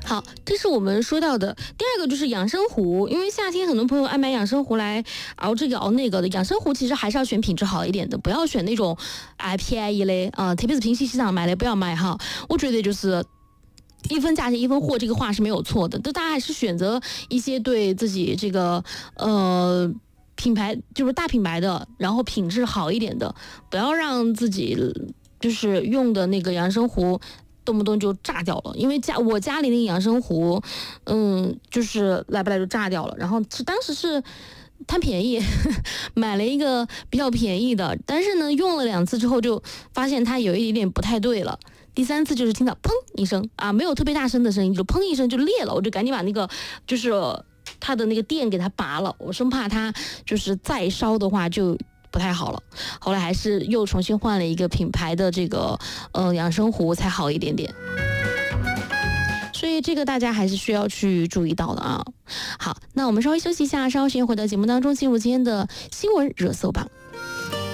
好，这是我们说到的第二个，就是养生壶。因为夏天很多朋友爱买养生壶来熬这个熬那个的，养生壶其实还是要选品质好一点的，不要选那种便宜嘞啊，特别是平时市场买嘞不要买哈。我觉得就是一分价钱一分货，这个话是没有错的，但大家还是选择一些对自己这个品牌就是大品牌的，然后品质好一点的，不要让自己就是用的那个养生壶动不动就炸掉了。因为我家里那个养生壶，就是来不来就炸掉了。然后当时是贪便宜买了一个比较便宜的，但是呢用了2次之后就发现它有一点不太对了。第3次就是听到砰一声啊，没有特别大声的声音，就砰一声就裂了，我就赶紧把那个就是它的那个电给它拔了，我生怕它就是再烧的话就不太好了。后来还是又重新换了一个品牌的这个养生壶才好一点点。所以这个大家还是需要去注意到的啊。好，那我们稍微休息一下，稍后时间回到节目当中，进入今天的新闻热搜榜。